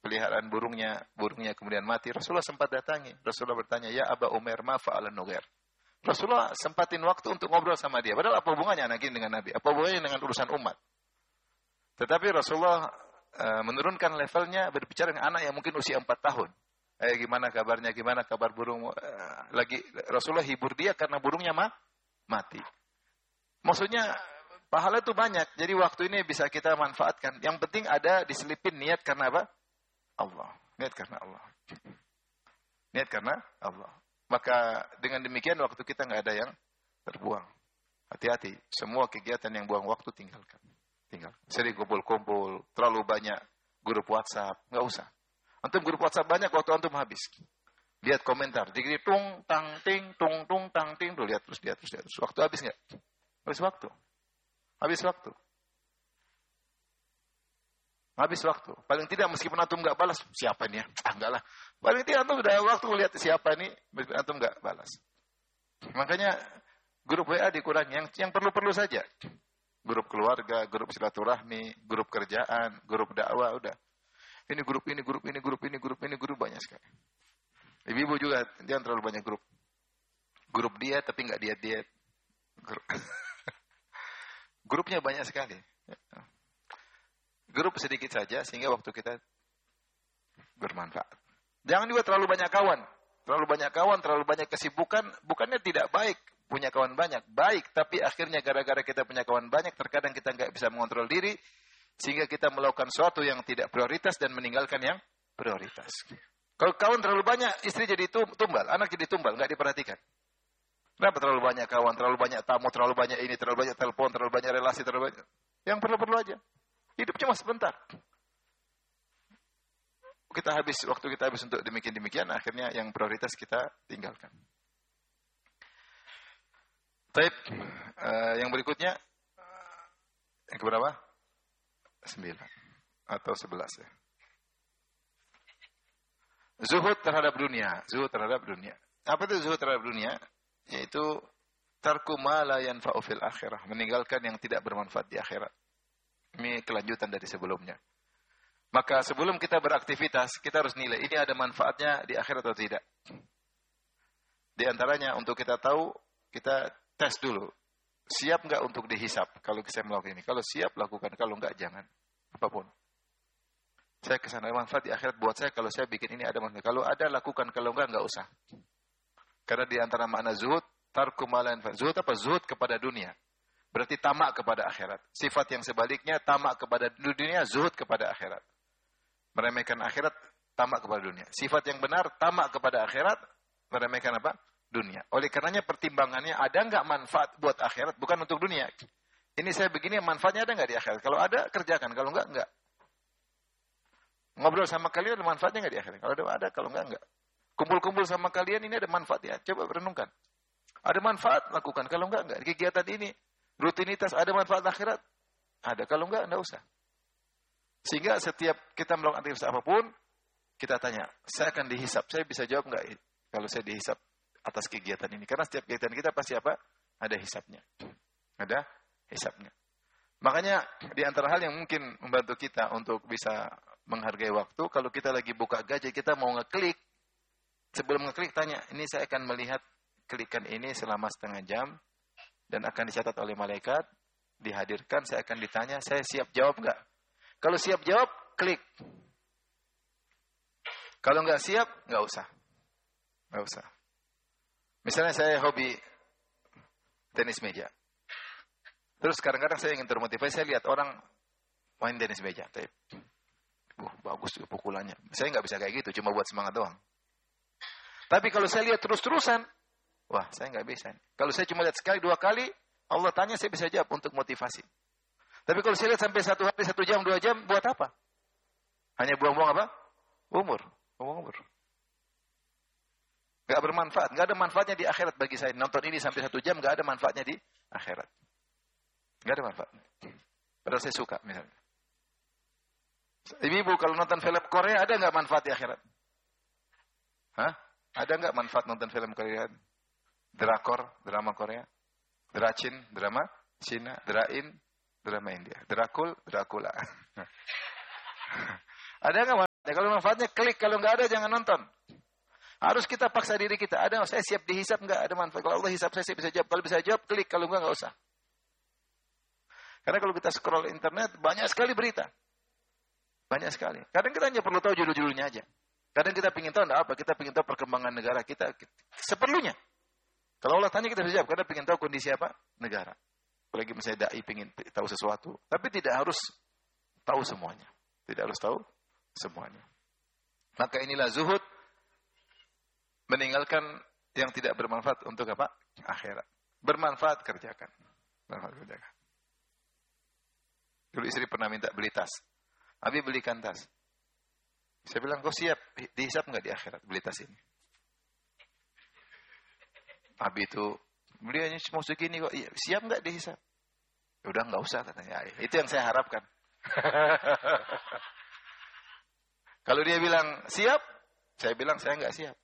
peliharaan burungnya kemudian mati. Rasulullah sempat datangi. Rasulullah bertanya, "Ya Aba Umair, ma fa'alan Nughair?" Rasulullah sempatin waktu untuk ngobrol sama dia. Padahal apa hubungannya anak ini dengan Nabi? Apa hubungannya dengan urusan umat? Tetapi Rasulullah menurunkan levelnya berbicara dengan anak yang mungkin usia 4 tahun. Gimana kabarnya? Gimana kabar burung? Lagi Rasulullah hibur dia karena burungnya mati. Maksudnya pahala itu banyak. Jadi waktu ini bisa kita manfaatkan. Yang penting ada diselipin niat karena apa? Allah. Niat karena Allah. Niat karena Allah. Maka dengan demikian waktu kita nggak ada yang terbuang. Hati-hati. Semua kegiatan yang buang waktu tinggalkan. Sering kumpul-kumpul. Terlalu banyak grup WhatsApp. Nggak usah. Antum grup WhatsApp banyak, waktu antum habis. Lihat komentar. Dikit tung, tang, ting, tung, tung, tang, ting. Tuh, lihat terus. Waktu habis nggak? Habis waktu. Paling tidak meskipun antum nggak balas, siapa ini ya? Enggak lah. Paling tidak antum sudah waktu lihat siapa ini, meskipun antum nggak balas. Makanya grup WA dikurangi yang perlu-perlu saja. Grup keluarga, grup silaturahmi, grup kerjaan, grup dakwah, udah. Ini grup banyak sekali. Ibu-ibu juga jangan terlalu banyak grup. Grup dia tapi nggak diet. Grupnya banyak sekali. Grup sedikit saja sehingga waktu kita bermanfaat. Jangan juga terlalu banyak kawan. Terlalu banyak kesibukan, bukannya tidak baik punya kawan banyak. Baik, tapi akhirnya gara-gara kita punya kawan banyak, terkadang kita nggak bisa mengontrol diri, sehingga kita melakukan sesuatu yang tidak prioritas dan meninggalkan yang prioritas. Kalau kawan terlalu banyak, istri jadi tumbal, anak jadi tumbal, nggak diperhatikan. Kenapa terlalu banyak kawan, terlalu banyak tamu, terlalu banyak ini, terlalu banyak telepon, terlalu banyak relasi, terlalu banyak. Yang perlu-perlu aja. Hidup cuma sebentar. Waktu kita habis untuk demikian, akhirnya yang prioritas kita tinggalkan. Baik, yang berikutnya, yang keberapa? 9 atau 11 ya. Zuhud terhadap dunia. Apa itu zuhud terhadap dunia? Yaitu tarku ma la yanfa'u fil akhirah, meninggalkan yang tidak bermanfaat di akhirat. Ini kelanjutan dari sebelumnya. Maka sebelum kita beraktivitas, kita harus nilai ini ada manfaatnya di akhirat atau tidak. Di antaranya untuk kita tahu, kita tes dulu. Siap enggak untuk dihisap kalau saya melakukan ini? Kalau siap, lakukan. Kalau enggak, jangan. Apapun. Saya kesana manfaat di akhirat buat saya, kalau saya bikin ini ada manfaat. Kalau ada, lakukan. Kalau enggak usah. Karena di antara makna zuhud, tarku ma la yanfa'. Zuhud apa? Zuhud kepada dunia. Berarti tamak kepada akhirat. Sifat yang sebaliknya, tamak kepada dunia, zuhud kepada akhirat. Meremehkan akhirat, tamak kepada dunia. Sifat yang benar, tamak kepada akhirat, meremehkan apa? Dunia. Oleh karenanya pertimbangannya, ada enggak manfaat buat akhirat, bukan untuk dunia. Ini saya begini, manfaatnya ada enggak di akhirat? Kalau ada, kerjakan. Kalau enggak. Ngobrol sama kalian, ada manfaatnya enggak di akhirat? Kalau ada, kalau enggak. Kumpul-kumpul sama kalian, ini ada manfaatnya. Coba renungkan. Ada manfaat, lakukan. Kalau enggak. Kegiatan ini, rutinitas, ada manfaat akhirat? Ada. Kalau enggak usah. Sehingga setiap kita melakukan aktivitas apapun, kita tanya, saya akan dihisap. Saya bisa jawab enggak kalau saya dihisap atas kegiatan ini? Karena setiap kegiatan kita pasti apa? Ada hisapnya. Makanya di antara hal yang mungkin membantu kita untuk bisa menghargai waktu, kalau kita lagi buka gadget, kita mau ngeklik, sebelum ngeklik tanya, ini saya akan melihat klikan ini selama setengah jam, dan akan dicatat oleh malaikat, dihadirkan, saya akan ditanya, saya siap jawab enggak? Kalau siap jawab, klik. Kalau enggak siap, enggak usah. Misalnya saya hobi tenis meja. Terus kadang-kadang saya ingin termotivasi, saya lihat orang main tenis meja. Bagus pukulannya. Saya enggak bisa kayak gitu, cuma buat semangat doang. Tapi kalau saya lihat terus-terusan, wah, saya enggak bisa. Kalau saya cuma lihat sekali, 2 kali, Allah tanya, saya bisa jawab untuk motivasi. Tapi kalau saya lihat sampai 1 hari, 1 jam, 2 jam, buat apa? Hanya buang-buang apa? Umur. Gak bermanfaat. Gak ada manfaatnya di akhirat bagi saya. Nonton ini sampai 1 jam, gak ada manfaatnya di akhirat. Gak ada manfaatnya. Padahal saya suka misalnya. Ibu kalau nonton film Korea, ada gak manfaat di akhirat? Hah? Ada gak manfaat nonton film Korea? Drakor, drama Korea. Dracin, drama Cina. Drain, drama India. Drakul, Dracula. Ada nggak manfaatnya. Kalau manfaatnya klik, kalau nggak ada jangan nonton. Harus kita paksa diri kita. Ada, saya siap dihisap nggak? Ada manfaat. Kalau Allah hisap saya bisa jawab. Kalau bisa jawab, klik. Kalau nggak usah. Karena kalau kita scroll internet, banyak sekali berita. Banyak sekali. Kadang kita hanya perlu tahu judul-judulnya aja. Kadang kita ingin tahu apa? Kita ingin tahu perkembangan negara kita. Seperlunya. Kalau Allah tanya kita bisa jawab. Karena ingin tahu kondisi apa? Negara. Apalagi misalnya da'i ingin tahu sesuatu. Tapi tidak harus tahu semuanya. Tidak harus tahu semuanya. Maka inilah zuhud. Meninggalkan yang tidak bermanfaat untuk apa? Akhirat. Bermanfaat kerjakan. Bermanfaat kerjakan. Dulu istri pernah minta beli tas. Abi belikan tas. Saya bilang, kau siap dihisap nggak di akhirat beli tas ini? Abi itu belinya mau segini kok. Iya, siap nggak dihisap? Udah nggak usah katanya. Itu yang saya harapkan. Kalau dia bilang siap, saya bilang saya nggak siap.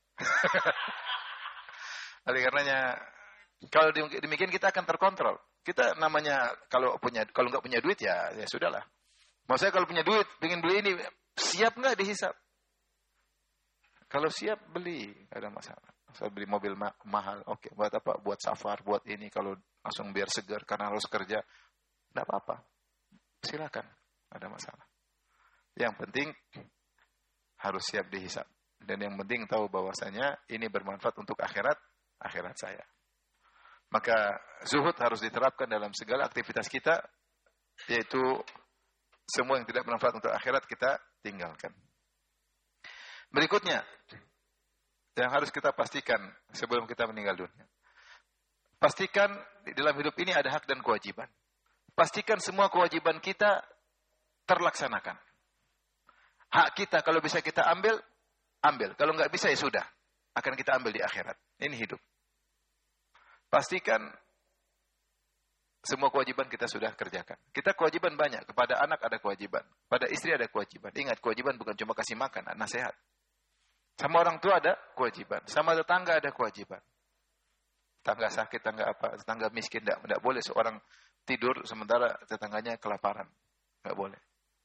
Oleh karenanya, kalau demikian kita akan terkontrol. Kita namanya kalau nggak punya duit ya sudahlah. Maksudnya kalau punya duit, ingin beli ini, siap nggak dihisap? Kalau siap beli, nggak ada masalah. Saya beli mobil mahal, oke. Buat apa? Buat safar, buat ini. Kalau langsung biar segar karena harus kerja, nggak apa-apa. Silakan, nggak ada masalah. Yang penting harus siap dihisap. Dan yang penting tahu bahwasanya ini bermanfaat untuk akhirat saya. Maka zuhud harus diterapkan dalam segala aktivitas kita, yaitu semua yang tidak bermanfaat untuk akhirat kita tinggalkan. Berikutnya, yang harus kita pastikan sebelum kita meninggal dunia. Pastikan di dalam hidup ini ada hak dan kewajiban. Pastikan semua kewajiban kita terlaksanakan. Hak kita kalau bisa kita ambil. Kalau nggak bisa ya sudah. Akan kita ambil di akhirat. Ini hidup. Pastikan semua kewajiban kita sudah kerjakan. Kita kewajiban banyak. Kepada anak ada kewajiban. Pada istri ada kewajiban. Ingat, kewajiban bukan cuma kasih makan, nasihat. Sama orang tua ada kewajiban. Sama tetangga ada kewajiban. Tetangga sakit, tetangga miskin. Tidak boleh seorang tidur sementara tetangganya kelaparan. Tidak boleh.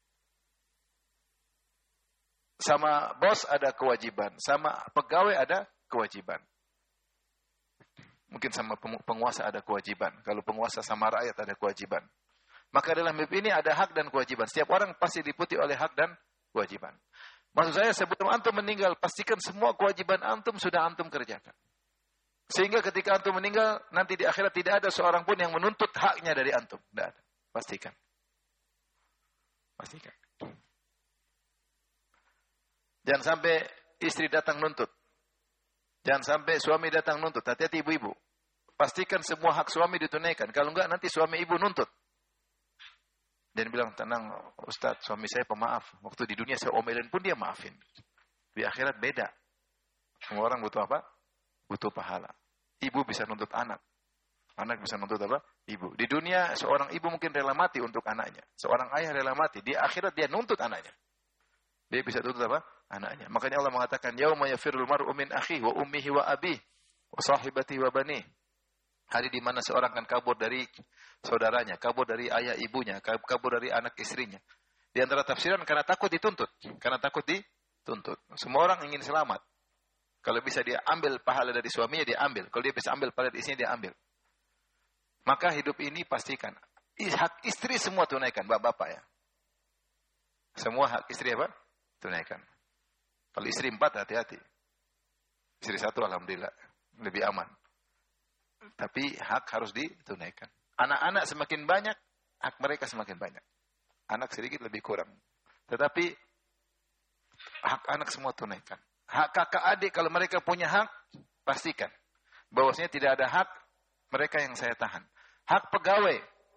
Sama bos ada kewajiban. Sama pegawai ada kewajiban. Mungkin sama penguasa ada kewajiban. Kalau penguasa sama rakyat ada kewajiban. Maka dalam hidup ini ada hak dan kewajiban. Setiap orang pasti diliputi oleh hak dan kewajiban. Maksud saya sebelum antum meninggal, pastikan semua kewajiban antum sudah antum kerjakan. Sehingga ketika antum meninggal, nanti di akhirat tidak ada seorang pun yang menuntut haknya dari antum. Tidak ada. Pastikan. Pastikan. Jangan sampai istri datang nuntut. Jangan sampai suami datang nuntut. Hati-hati ibu-ibu. Pastikan semua hak suami ditunaikan. Kalau enggak nanti suami ibu nuntut. Dan bilang, tenang Ustaz, suami saya pemaaf. Waktu di dunia saya omelin pun dia maafin. Di akhirat beda. Semua orang butuh apa? Butuh pahala. Ibu bisa nuntut anak. Anak bisa nuntut apa? Ibu. Di dunia seorang ibu mungkin rela mati untuk anaknya. Seorang ayah rela mati. Di akhirat dia nuntut anaknya. Dia bisa tuntut apa? Anaknya. Makanya Allah mengatakan, yauma yafirul mar'u min akhihi wa ummihi wa abihi wa sahibatihi wa banihi. Hari di mana seorang akan kabur dari saudaranya, kabur dari ayah ibunya, kabur dari anak istrinya. Di antara tafsiran karena takut dituntut. Karena takut dituntut. Semua orang ingin selamat. Kalau bisa dia ambil pahala dari suaminya, dia ambil. Kalau dia bisa ambil pahala dari istrinya, dia ambil. Maka hidup ini pastikan. Hak istri semua tunaikan, bapak-bapak ya. Semua hak istri apa? Tunaikan. Kalau istri 4, hati-hati. Istri 1, alhamdulillah. Lebih aman. Tapi hak harus ditunaikan. Anak-anak semakin banyak, hak mereka semakin banyak. Anak sedikit lebih kurang. Tetapi hak anak semua tunaikan. Hak kakak adik kalau mereka punya hak, pastikan. Bahwasanya tidak ada hak mereka yang saya tahan. Hak pegawai.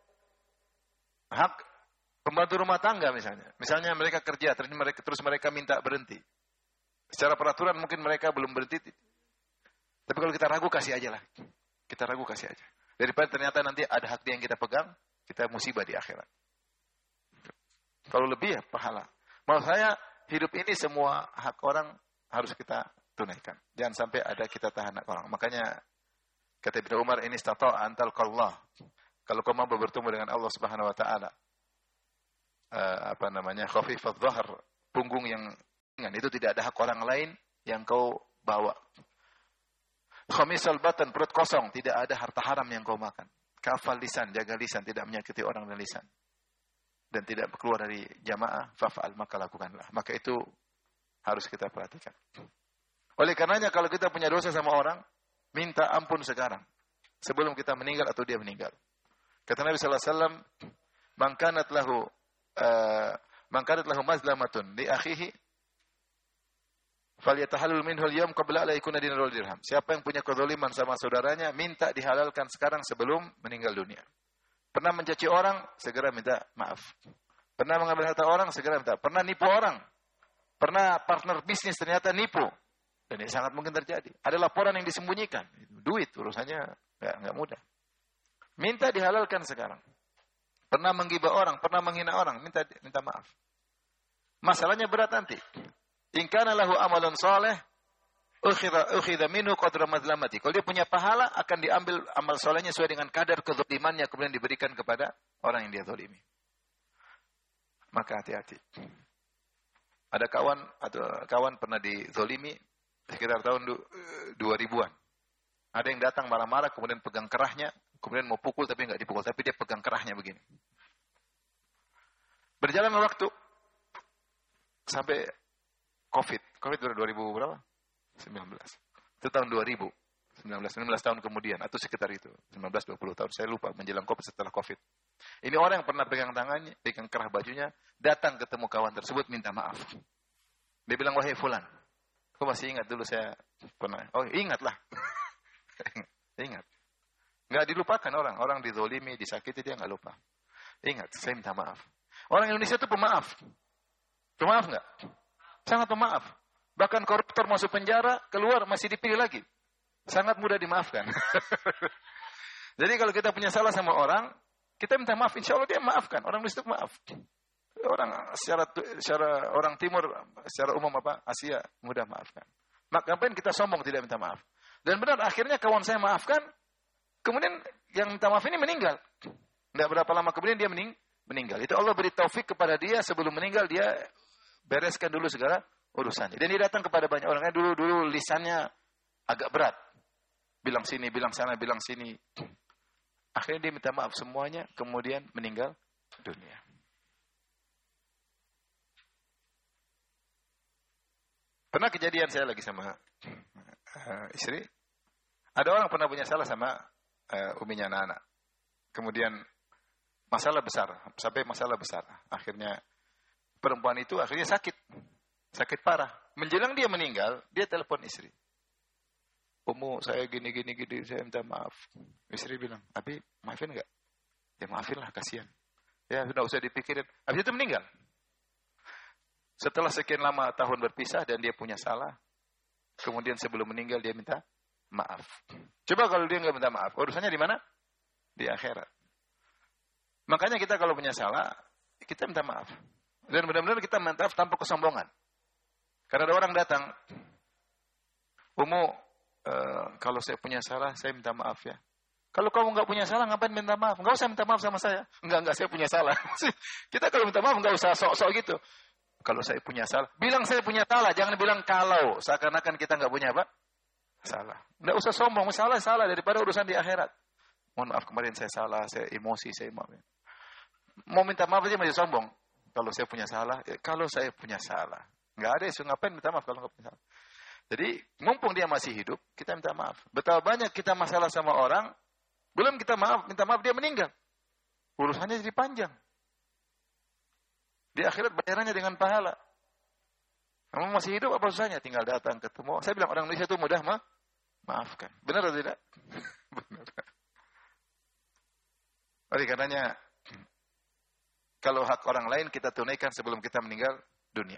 Hak pembantu rumah tangga misalnya. Misalnya mereka kerja, terus mereka minta berhenti. Secara peraturan mungkin mereka belum berhenti. Tapi kalau kita ragu, kasih aja lah. Kita ragu, kasih aja. Daripada ternyata nanti ada hak dia yang kita pegang, kita musibah di akhirat. Kalau lebih ya pahala. Maksud saya, hidup ini semua hak orang harus kita tunaikan. Jangan sampai ada kita tahan hak orang. Makanya kata Ibnu Umar, ini istata'a antal qallah. Kalau kau mampu bertemu dengan Allah Subhanahu wa taala, khafifadz dhahr, punggung yang Itu tidak ada hak orang lain yang kau bawa. Khamisal batan, perut kosong, tidak ada harta haram yang kau makan. Kafal lisan, jaga lisan, tidak menyakiti orang dan lisan. Dan tidak keluar dari jamaah, faf'al, maka lakukanlah. Maka itu harus kita perhatikan. Oleh karenanya kalau kita punya dosa sama orang, minta ampun sekarang. Sebelum kita meninggal atau dia meninggal. Kata Nabi sallallahu alaihi wasallam, "Man kanat lahu mazlamatun li akhihi falyatahallal minhu al-yawm qabla an yakuna dinar wal dirham." Siapa yang punya kezaliman sama saudaranya, minta dihalalkan sekarang sebelum meninggal dunia. Pernah mencaci orang, segera minta maaf. Pernah mengambil harta orang, segera minta. Pernah nipu orang. Pernah partner bisnis ternyata nipu. Dan ini sangat mungkin terjadi. Ada laporan yang disembunyikan. Duit urusannya enggak mudah. Minta dihalalkan sekarang. Pernah menggibah orang, pernah menghina orang, minta maaf. Masalahnya berat nanti. In kana lahu amalun saleh, ukhidha minhu qadra mazlamati. Kalau dia punya pahala, akan diambil amal solehnya sesuai dengan kadar kezalimannya, kemudian diberikan kepada orang yang dia zalimi. Maka hati-hati. Ada kawan pernah dizalimi sekitar tahun 2000-an. Ada yang datang marah-marah, kemudian pegang kerahnya, kemudian mau pukul tapi enggak dipukul, tapi dia pegang kerahnya begini. Berjalan waktu sampai Covid 2000 berapa? 19. Itu tahun 2000. 19 tahun kemudian atau sekitar itu. 19-20 tahun saya lupa menjelang Covid setelah Covid. Ini orang yang pernah pegang tangannya, pegang kerah bajunya, datang ketemu kawan tersebut minta maaf. Dia bilang, "Wahai fulan, kau masih ingat dulu saya pernah?" "Oh, ingatlah." Ingat. Enggak dilupakan orang. Orang dizolimi, disakiti dia enggak lupa. Ingat, saya minta maaf. Orang Indonesia itu pemaaf. Pemaaf enggak? Sangat pemaaf. Bahkan koruptor masuk penjara, keluar masih dipilih lagi. Sangat mudah dimaafkan. Jadi kalau kita punya salah sama orang, kita minta maaf, insya Allah dia maafkan. Orang Indonesia itu maaf. Orang secara orang timur, secara umum Asia mudah maafkan. Maka ngapain kita sombong tidak minta maaf? Dan benar akhirnya kawan saya maafkan, kemudian yang minta maaf ini meninggal. Tidak berapa lama kemudian dia meninggal. Itu Allah beri taufik kepada dia sebelum meninggal dia bereskan dulu segala urusannya. Dan dia datang kepada banyak orang. Dulu lisannya agak berat. Bilang sini, bilang sana, bilang sini. Akhirnya dia minta maaf semuanya, kemudian meninggal dunia. Pernah kejadian saya lagi sama istri. Ada orang pernah punya salah sama uminya anak-anak. Kemudian masalah besar, sampai masalah besar. Akhirnya perempuan itu akhirnya sakit parah. Menjelang dia meninggal, dia telepon istri. "Umu, saya gini, saya minta maaf." Istri bilang, "Abi, maafin enggak?" "Ya maafin lah, kasihan." "Ya sudah usah dipikirin." Habis itu meninggal. Setelah sekian lama tahun berpisah dan dia punya salah, kemudian sebelum meninggal dia minta maaf. Coba kalau dia enggak minta maaf, urusannya di mana? Di akhirat. Makanya kita kalau punya salah, kita minta maaf. Dan benar-benar kita minta maaf tanpa kesombongan. Karena ada orang datang, "Umu, kalau saya punya salah, saya minta maaf ya." "Kalau kamu enggak punya salah, ngapain minta maaf?" "Enggak usah minta maaf sama saya." Enggak, saya punya salah. Kita kalau minta maaf enggak usah sok-sok gitu. Kalau saya punya salah, bilang saya punya salah, jangan bilang kalau. Seakan-akan kita enggak punya apa? Salah. Enggak usah sombong, salah daripada urusan di akhirat. "Mohon maaf kemarin saya salah, saya emosi, saya maaf." Mau minta maaf aja masih sombong. Kalau saya punya salah, kalau saya punya salah. Enggak ada isu ngapain minta maaf kalau enggak punya salah. Jadi, mumpung dia masih hidup, kita minta maaf. Betapa banyak kita masalah sama orang, belum kita minta maaf dia meninggal. Urusannya jadi panjang. Di akhirat bayarannya dengan pahala. Kamu masih hidup apa susahnya? Tinggal datang ketemu. Saya bilang orang Indonesia itu mudah maafkan. Benar atau tidak? Benar. Oleh karenanya, kalau hak orang lain kita tunaikan sebelum kita meninggal dunia.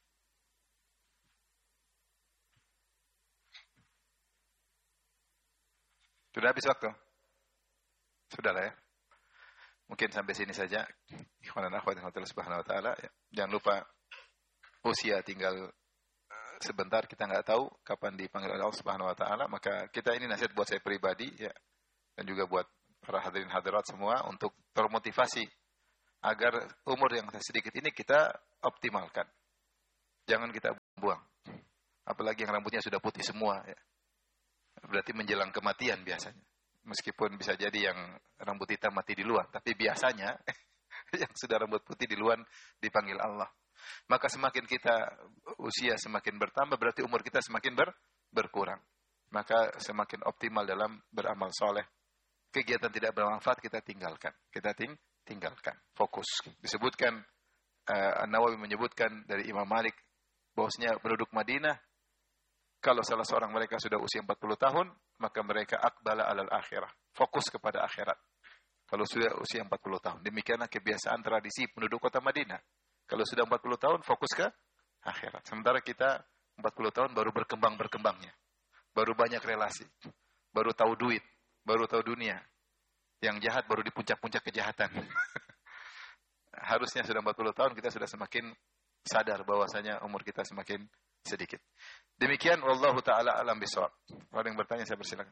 Sudah habis waktu? Sudah lah ya. Mungkin sampai sini saja. Ikhwan dan akhwat Allah Subhanahu wa taala. Jangan lupa usia tinggal sebentar, kita enggak tahu kapan dipanggil oleh Allah Subhanahu wa taala, maka kita ini nasihat buat saya pribadi ya dan juga buat para hadirin hadirat semua untuk termotivasi agar umur yang sedikit ini kita optimalkan. Jangan kita buang. Apalagi yang rambutnya sudah putih semua. Ya. Berarti menjelang kematian biasanya. Meskipun bisa jadi yang rambut hitam mati di luar. Tapi biasanya yang sudah rambut putih di luar dipanggil Allah. Maka semakin kita usia semakin bertambah, berarti umur kita semakin berkurang. Maka semakin optimal dalam beramal soleh. Kegiatan tidak bermanfaat kita tinggalkan. Kita tinggalkan. Fokus. Disebutkan, An-Nawawi menyebutkan dari Imam Malik, bahwasanya penduduk Madinah, kalau salah seorang mereka sudah usia 40 tahun, maka mereka aqbala alal akhirah. Fokus kepada akhirat. Kalau sudah usia 40 tahun. Demikianlah kebiasaan tradisi penduduk kota Madinah. Kalau sudah 40 tahun, fokus ke akhirat. Sementara kita 40 tahun baru berkembang-berkembangnya. Baru banyak relasi. Baru tahu duit. Baru tahu dunia. Yang jahat baru di puncak-puncak kejahatan. Harusnya sudah 40 tahun kita sudah semakin sadar bahwasanya umur kita semakin sedikit. Demikian wallahu taala alam bisawab. Kalau yang bertanya saya persilakan.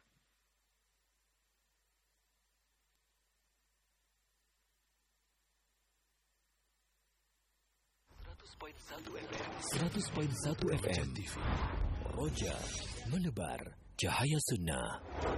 FM 100.1 FM Roja menebar cahaya sunnah.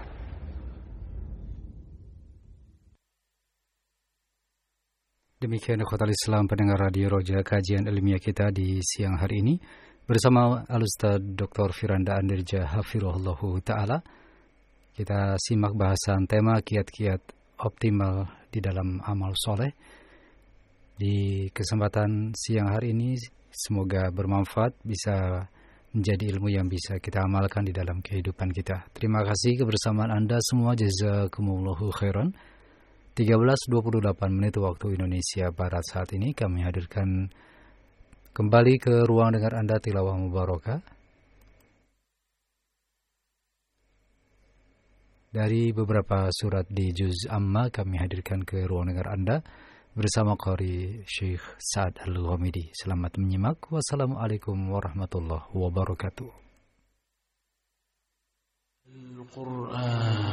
Demikian ikhwatal Islam pendengar Radio Roja, kajian ilmiah kita di siang hari ini bersama Al-Ustaz Dr. Firanda Andirja Hafirullahu Ta'ala. Kita simak bahasan tema kiat-kiat optimal di dalam amal soleh. Di kesempatan siang hari ini semoga bermanfaat, bisa menjadi ilmu yang bisa kita amalkan di dalam kehidupan kita. Terima kasih kebersamaan Anda semua. Jazakumullahu khairan. 13.28 menit waktu Indonesia Barat saat ini kami hadirkan kembali ke ruang dengar Anda tilawah mubarakah. Dari beberapa surat di Juz Amma kami hadirkan ke ruang dengar Anda bersama Qari Syekh Sa'ad Al-Ghamidi. Selamat menyimak. Wassalamualaikum warahmatullahi wabarakatuh. Al-Quran